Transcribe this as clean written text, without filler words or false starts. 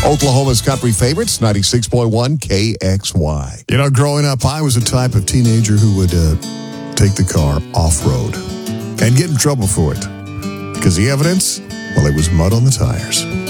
Oklahoma's Country Favorites, 96.1 KXY. You know, growing up, I was the type of teenager who would take the car off-road and get in trouble for it. Because the evidence, well, it was mud on the tires.